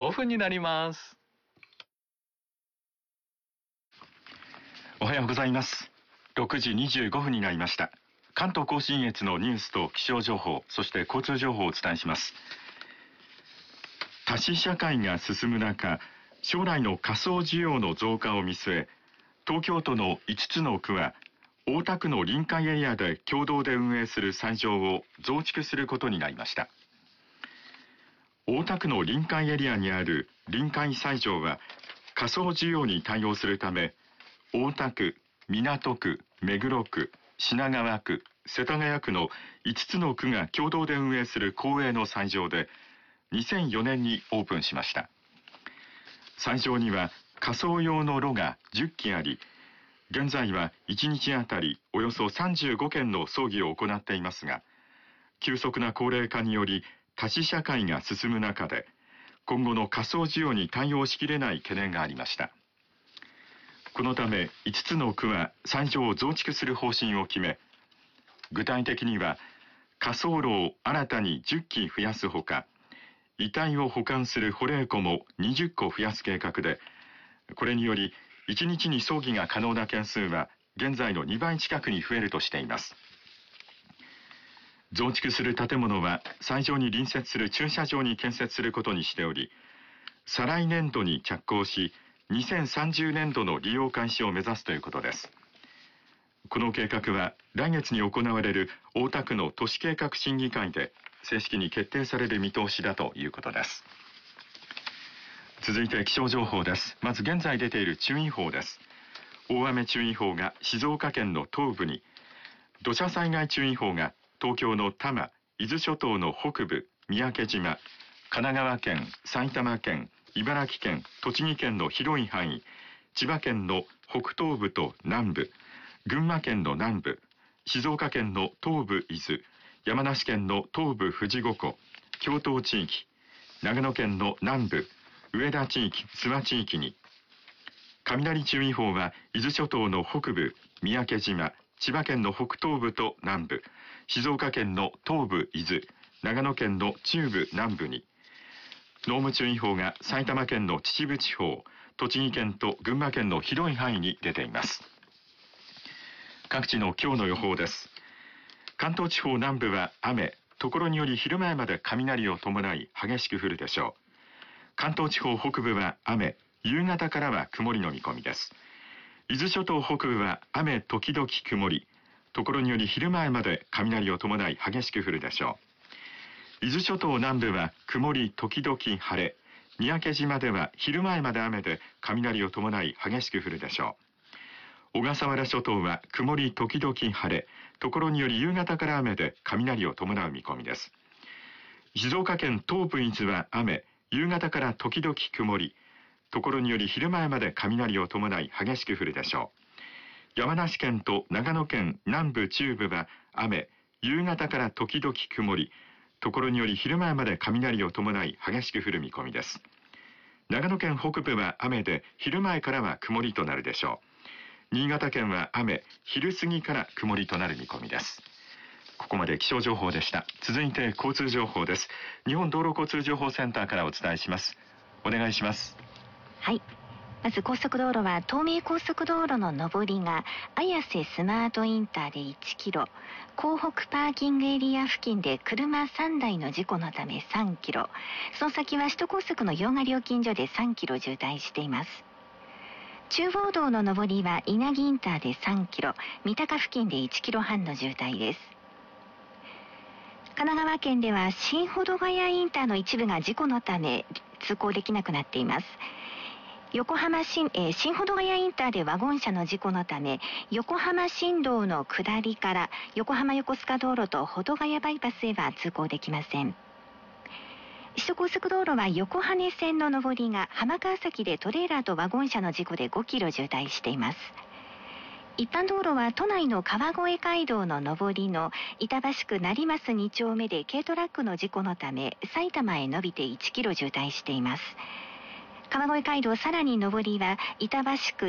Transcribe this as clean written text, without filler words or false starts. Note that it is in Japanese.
5分になります。 おはようございます。6時25分になりました。関東甲信越のニュースと気象情報、そして交通情報をお伝えします。多子社会が進む中、将来の仮想需要の増加を見据え、東京都の5つの区は大田区の臨海エリアで共同で運営する斎場を増築することになりました。大田区の臨海エリアにある臨海斎場は仮想需要に対応するため、大田区、港区、目黒区、品川区、世田谷区の5つの区が共同で運営する公営の斎場で2004年にオープンしました。斎場には仮想用の炉が10基あり、現在は1日あたりおよそ35件の葬儀を行っていますが、急速な高齢化により多子社会が進む中で、今後の仮想需要に対応しきれない懸念がありました。このため5つの区は斎場を増築する方針を決め、具体的には火葬炉を新たに10基増やすほか、遺体を保管する保霊庫も20個増やす計画で、これにより1日に葬儀が可能な件数は現在の2倍近くに増えるとしています。増築する建物は斎場に隣接する駐車場に建設することにしており、再来年度に着工し、2030年度の利用開始を目指すということです。この計画は来月に行われる大田区の都市計画審議会で正式に決定される見通しだということです。続いて気象情報です。まず現在出ている注意報です。大雨注意報が静岡県の東部に、土砂災害注意報が東京の多摩、伊豆諸島の北部、三宅島、神奈川県、埼玉県、茨城県、栃木県の広い範囲、千葉県の北東部と南部、群馬県の南部、静岡県の東部伊豆、山梨県の東部富士五湖、京都地域、長野県の南部、上田地域、諏訪地域に、雷注意報は伊豆諸島の北部、三宅島、千葉県の北東部と南部、静岡県の東部伊豆、長野県の中部南部に、濃霧注意報が埼玉県の秩父地方、栃木県と群馬県の広い範囲に出ています。各地の今日の予報です。関東地方南部は雨、ところにより昼前まで雷を伴い激しく降るでしょう。関東地方北部は雨、夕方からは曇りの見込みです。伊豆諸島北部は雨時々曇り、ところにより昼前まで雷を伴い激しく降るでしょう。伊豆諸島南部は曇り時々晴れ、三宅島では昼前まで雨で雷を伴い激しく降るでしょう。小笠原諸島は曇り時々晴れ、ところにより夕方から雨で雷を伴う見込みです。静岡県東部伊豆は雨、夕方から時々曇り、ところにより昼前まで雷を伴い激しく降るでしょう。山梨県と長野県南部中部は雨、夕方から時々曇り、ところにより昼前まで雷を伴い激しく降る見込みです。長野県北部は雨で昼前からは曇りとなるでしょう。新潟県は雨、昼過ぎから曇りとなる見込みです。ここまで気象情報でした。続いて交通情報です。日本道路交通情報センターからお伝えします。お願いします。 はい。まず高速道路は東名高速道路の上りが綾瀬スマートインターで1キロ、港北パーキングエリア付近で車3台の事故のため3キロ、その先は首都高速の用賀料金所で3キロ渋滞しています。中央道の上りは稲城インターで3キロ、三鷹付近で1キロ半の渋滞です。神奈川県では新保土ヶ谷インターの一部が事故のため通行できなくなっています。横浜新保土ヶ谷インターでワゴン車の事故のため、横浜新道の下りから横浜横須賀道路と保土ヶ谷バイパスへは通行できません。首都高速道路は横羽線の上りが浜川崎でトレーラーとワゴン車の事故で5キロ渋滞しています。一般道路は都内の川越街道の上りの板橋区成増2丁目で軽トラックの事故のため埼玉へ伸びて1キロ渋滞しています。川越街道さらに上りは板橋区